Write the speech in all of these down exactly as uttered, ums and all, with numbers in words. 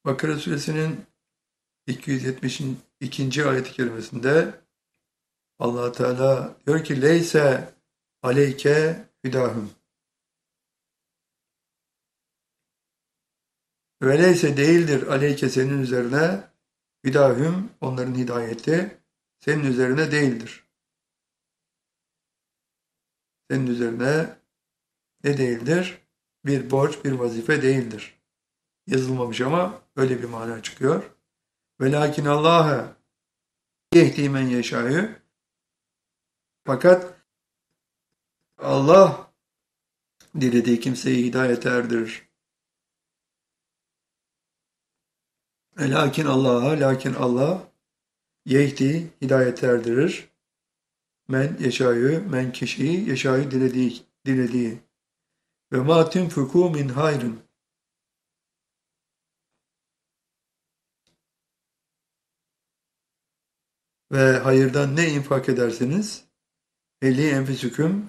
Bakara suresinin iki yüz yetmiş ikinci ayet-i kerimesinde Allah Teala diyor ki leyse aleyke hüdahum ve leyse değildir aleyke senin üzerine hüdahum onların hidayeti senin üzerine değildir. Senin üzerine ne değildir? Bir borç, bir vazife değildir. Yazılmamış ama öyle bir mana çıkıyor. Velakin Allah'a yehdi men yeşâ'ü fakat Allah dilediği kimseyi hidayete erdirir. Lakin Allah'a, lakin Allah yehdi hidayete erdirir. Men yeşâ'ü, men kişiyi yeşâ'ü dilediği, dilediği. Ve ma tunfiku min hayrın. Ve hayırdan ne infak edersiniz? Eli enfüsüküm.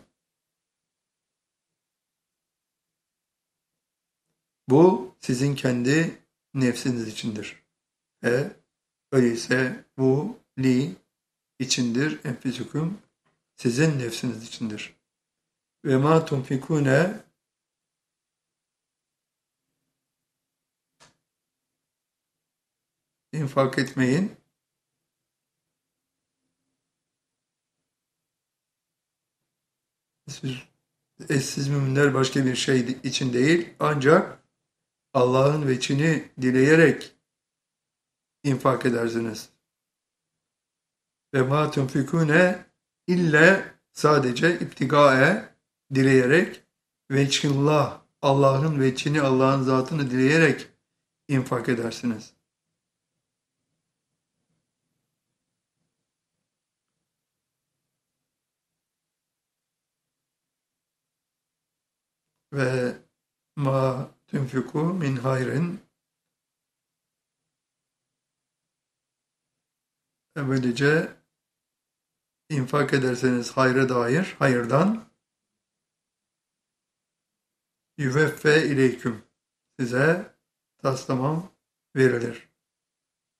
Bu sizin kendi nefsiniz içindir. E öyleyse bu li içindir, enfüsüküm sizin nefsiniz içindir. Ve ma tunfikune infak etmeyin. Siz, siz müminler başka bir şey için değil, ancak Allah'ın veçini dileyerek infak edersiniz. Ve ma tunfikune ille sadece iptigae dileyerek veçhillah Allah'ın veçini, Allah'ın zatını dileyerek infak edersiniz. Ve ma tunfiku min hayrin böylece infak ederseniz hayra dair hayırdan yüveffe ileyküm size taslamam verilir.